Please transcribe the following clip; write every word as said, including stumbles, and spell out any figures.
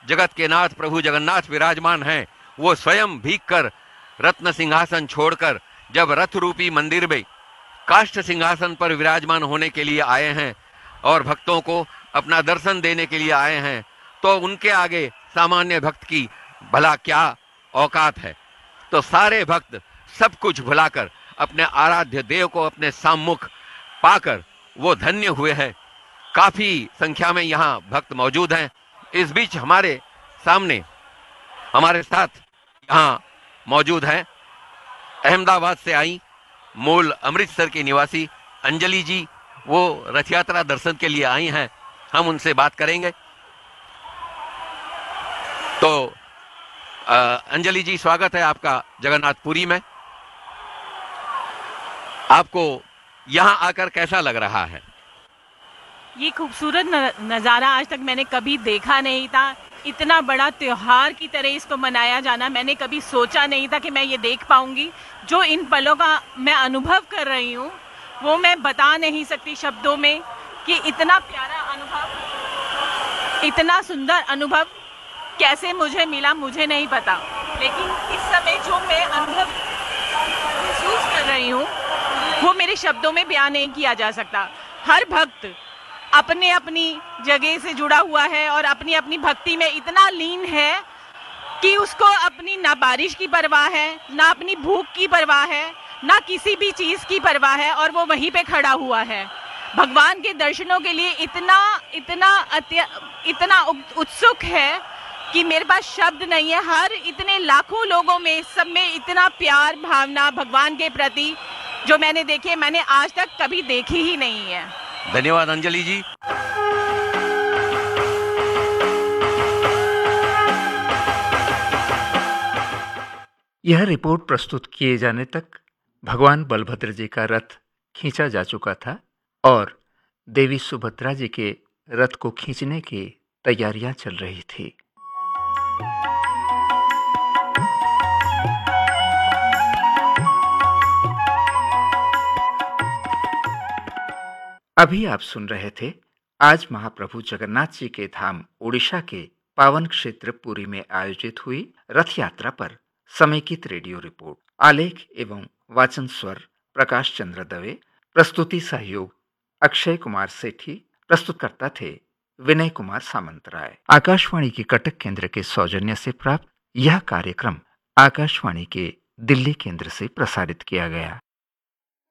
जगत के नाथ प्रभु जगन्नाथ विराजमान हैं, वो स्वयं भीग कर रत्न सिंहासन छोड़कर जब रथ रूपी मंदिर में काष्ठ सिंहासन पर विराजमान होने के लिए आए हैं और भक्तों को अपना दर्शन देने के लिए आए हैं, तो उनके आगे सामान्य भक्त की भला क्या औकात है। तो सारे भक्त सब कुछ भुलाकर अपने आराध्य देव को अपने सम्मुख पाकर वो धन्य हुए हैं। काफी संख्या में यहाँ भक्त मौजूद हैं। इस बीच हमारे सामने हमारे साथ यहाँ मौजूद हैं अहमदाबाद से आई, मूल अमृतसर की निवासी अंजलि जी। वो रथ यात्रा दर्शन के लिए आई हैं, हम उनसे बात करेंगे। तो आ, अंजलि जी, स्वागत है आपका जगन्नाथपुरी में। आपको यहाँ आकर कैसा लग रहा है? ये खूबसूरत नज़ारा आज तक मैंने कभी देखा नहीं था। इतना बड़ा त्योहार की तरह इसको मनाया जाना मैंने कभी सोचा नहीं था कि मैं ये देख पाऊंगी। जो इन पलों का मैं अनुभव कर रही हूँ वो मैं बता नहीं सकती शब्दों में कि इतना प्यारा अनुभव, इतना सुंदर अनुभव कैसे मुझे मिला मुझे नहीं पता। लेकिन इस समय जो मैं अनुभव महसूस कर रही हूँ वो मेरे शब्दों में बयान नहीं किया जा सकता। हर भक्त अपने अपनी जगह से जुड़ा हुआ है और अपनी अपनी भक्ति में इतना लीन है कि उसको अपनी ना बारिश की परवाह है, ना अपनी भूख की परवाह है, ना किसी भी चीज़ की परवाह है, और वो वहीं पे खड़ा हुआ है। भगवान के दर्शनों के लिए इतना इतना अत्य इतना उत्सुक है कि मेरे पास शब्द नहीं है। हर इतने लाखों लोगों में सब में इतना प्यार भावना भगवान के प्रति जो मैंने देखे मैंने आज तक कभी देखी ही नहीं है। धन्यवाद अंजलि जी। यह रिपोर्ट प्रस्तुत किए जाने तक भगवान बलभद्र जी का रथ खींचा जा चुका था और देवी सुभद्रा जी के रथ को खींचने की तैयारियां चल रही थी। अभी आप सुन रहे थे आज महाप्रभु जगन्नाथ जी के धाम ओडिशा के पावन क्षेत्र पुरी में आयोजित हुई रथ यात्रा पर समेकित रेडियो रिपोर्ट। आलेख एवं वाचन स्वर प्रकाश चंद्र दवे, प्रस्तुति सहयोग अक्षय कुमार सेठी, प्रस्तुतकर्ता थे विनय कुमार सामंतराय। आकाशवाणी के कटक केंद्र के सौजन्य से प्राप्त यह कार्यक्रम आकाशवाणी के दिल्ली केंद्र से प्रसारित किया गया।